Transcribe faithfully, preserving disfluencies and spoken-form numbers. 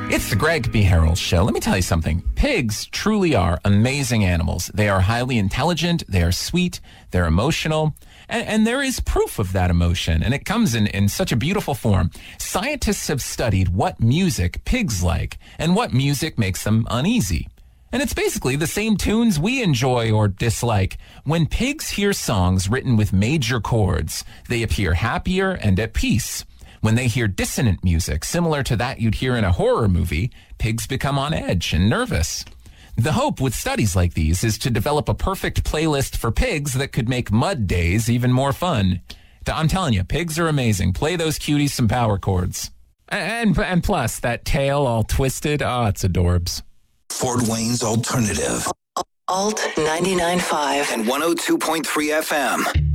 It's the Greg B. Harrell Show. Let me tell you something. Pigs truly are amazing animals. They are highly intelligent. They are sweet. They're emotional. And, and there is proof of that emotion. And it comes in, in such a beautiful form. Scientists have studied what music pigs like and what music makes them uneasy. And it's basically the same tunes we enjoy or dislike. When pigs hear songs written with major chords, they appear happier and at peace. When they hear dissonant music, similar to that you'd hear in a horror movie, pigs become on edge and nervous. The hope with studies like these is to develop a perfect playlist for pigs that could make mud days even more fun. I'm telling you, pigs are amazing. Play those cuties some power chords. And, and plus, that tail all twisted, oh, it's adorbs. Fort Wayne's Alternative. Alt ninety-nine point five and one oh two point three F M.